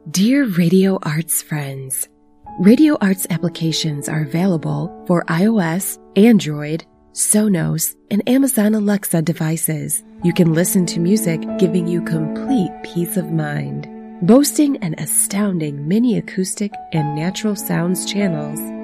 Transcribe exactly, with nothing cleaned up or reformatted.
Dear Radio Arts friends, Radio Arts applications are available for iOS, Android, Sonos, and Amazon Alexa devices. You can listen to music giving you complete peace of mind. Boasting an astounding mini acoustic and natural sounds channels,